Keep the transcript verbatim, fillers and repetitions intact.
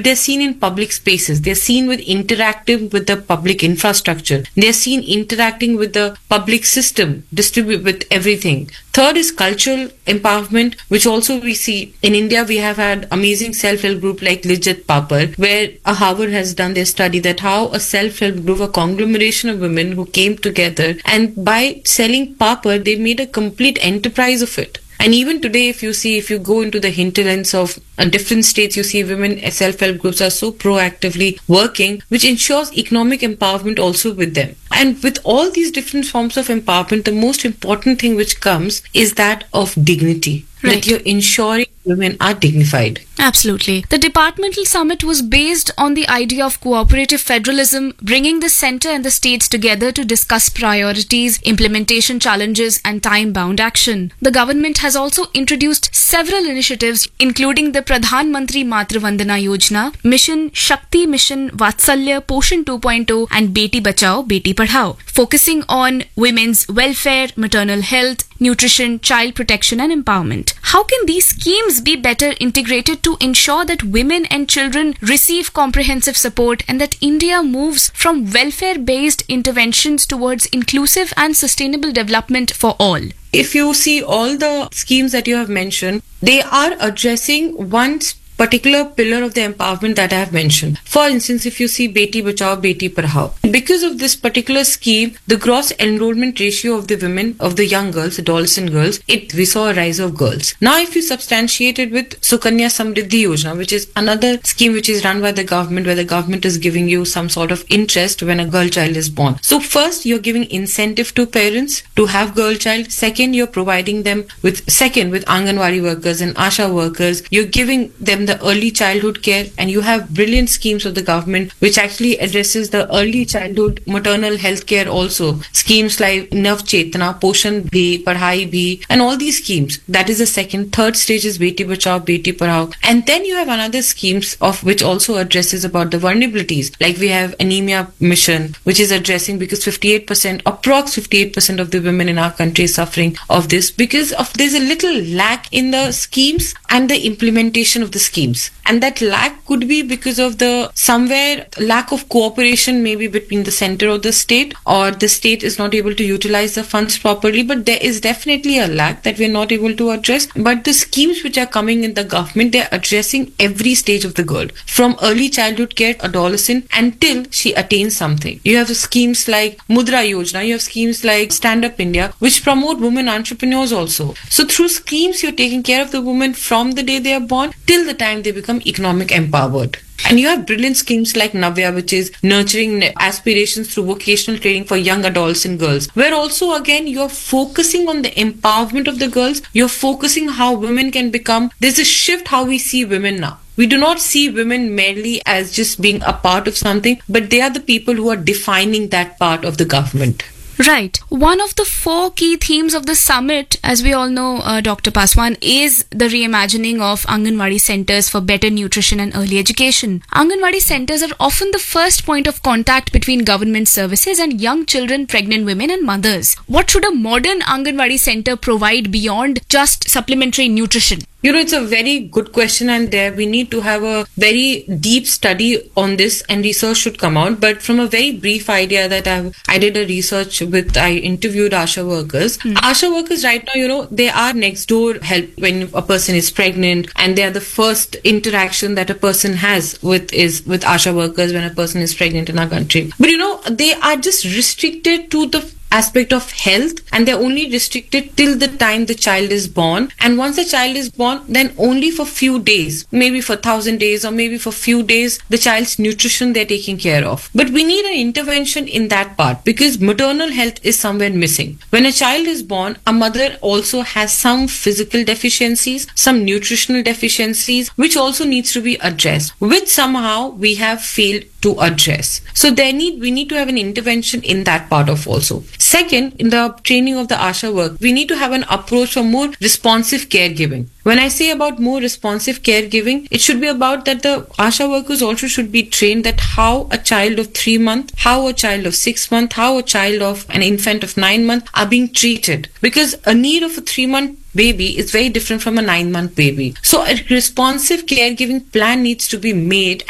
but they're seen in public spaces. They're seen with interacting with the public infrastructure. They're seen interacting with the public system, distribute with everything. Third is cultural empowerment, which also we see in India. We have had amazing self-help group like Lijjat Papar, where a Harvard has done their study that how a self-help group, a conglomeration of women who came together, and by selling papad, they made a complete enterprise of it. And even today, if you see, if you go into the hinterlands of uh, different states, you see women self-help groups are so proactively working, which ensures economic empowerment also with them. And with all these different forms of empowerment, the most important thing which comes is that of dignity. Right. That you're ensuring women are dignified. Absolutely. The departmental summit was based on the idea of cooperative federalism, bringing the centre and the states together to discuss priorities, implementation challenges and time-bound action. The government has also introduced several initiatives, including the Pradhan Mantri Matru Vandana Yojana, Mission Shakti, Mission Vatsalya, Poshan two point oh and Beti Bachao, Beti Padhao, focusing on women's welfare, maternal health, nutrition, child protection and empowerment. How can these schemes be better integrated to ensure that women and children receive comprehensive support and that India moves from welfare-based interventions towards inclusive and sustainable development for all? If you see all the schemes that you have mentioned, they are addressing one particular pillar of the empowerment that I have mentioned. For instance, if you see Beti Bachao, Beti Padhao, because of this particular scheme, the gross enrollment ratio of the women, of the young girls, adolescent girls, it we saw a rise of girls. Now, if you substantiate it with Sukanya Samriddhi Yojana, which is another scheme which is run by the government, where the government is giving you some sort of interest when a girl child is born. So first, you're giving incentive to parents to have girl child. Second, you're providing them with, second, with Anganwadi workers and Asha workers, you're giving them the early childhood care, and you have brilliant schemes of the government which actually addresses the early childhood maternal health care also. Schemes like Nav Chetna, Poshan Bhi, Padhai Bhi, and all these schemes. That is the second. Third stage is Beti Bachao, Beti Padhao. And then you have another schemes of which also addresses about the vulnerabilities. Like we have Anemia Mission, which is addressing because fifty-eight percent, approx fifty-eight percent of the women in our country is suffering of this because of there's a little lack in the schemes and the implementation of the schemes. And that lack could be because of the somewhere lack of cooperation maybe between the center or the state, or the state is not able to utilize the funds properly. But there is definitely a lack that we're not able to address. But the schemes which are coming in the government, they're addressing every stage of the girl, from early childhood care, adolescent, until she attains something. You have schemes like Mudra Yojana, you have schemes like Stand Up India, which promote women entrepreneurs also. So through schemes, you're taking care of the women from the day they are born till the time they become economic empowered. And you have brilliant schemes like Navya, which is nurturing aspirations through vocational training for young adolescent girls, where also again you're focusing on the empowerment of the girls. You're focusing how women can become. There's a shift how we see women now. We do not see women merely as just being a part of something, but they are the people who are defining that part of the government. Right. One of the four key themes of the summit, as we all know, uh, Doctor Paswan, is the reimagining of Anganwadi centers for better nutrition and early education. Anganwadi centers are often the first point of contact between government services and young children, pregnant women and mothers. What should a modern Anganwadi center provide beyond just supplementary nutrition? You know, it's a very good question, and there we need to have a very deep study on this, and research should come out. But from a very brief idea that I I did a research with, I interviewed Asha workers. Mm. Asha workers right now, you know, they are next door help when a person is pregnant, and they are the first interaction that a person has with is with Asha workers when a person is pregnant in our country. But you know, they are just restricted to the aspect of health, and they're only restricted till the time the child is born. And once the child is born, then only for few days, maybe for thousand days or maybe for few days, the child's nutrition they're taking care of. But we need an intervention in that part, because maternal health is somewhere missing. When a child is born, a mother also has some physical deficiencies, some nutritional deficiencies, which also needs to be addressed, which somehow we have failed to address. So there need we need to have an intervention in that part of also. Second, in the training of the Asha work, we need to have an approach for more responsive caregiving. When I say about more responsive caregiving, it should be about that the Asha workers also should be trained that how a child of three months, how a child of six months, how a child of an infant of nine months are being treated. Because a need of a three month baby is very different from a nine month baby. So a responsive caregiving plan needs to be made